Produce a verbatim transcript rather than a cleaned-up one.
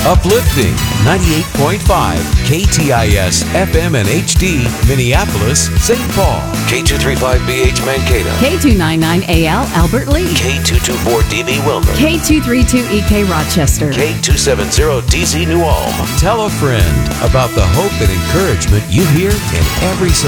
Uplifting ninety-eight point five K T I S F M and H D, Minneapolis, Saint Paul. K two thirty-five B H Mankato. K two ninety-nine A L Albert Lee. K two twenty-four D V Wilmer. K two thirty-two E K Rochester. K two seventy D Z New Ulm. Tell a friend about the hope and encouragement you hear in every